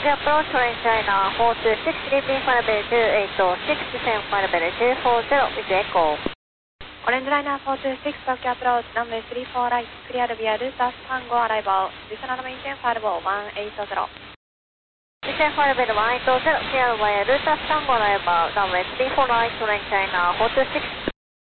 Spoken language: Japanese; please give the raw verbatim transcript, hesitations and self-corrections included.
approach train China four two six, sleeping flight level two eight six, descend flight level two four zero with echo. オレンジライナーフォーツーシックス、東京アプローチ、ランウェイスリーフォーライト、クリアルビアルータスさんごアライバー、ディスナルメインテンファイルボーワンエイトゼロ。 descend flight level one eight zero, clear via Ruta Tango arrival, runway three four right, train China four two six.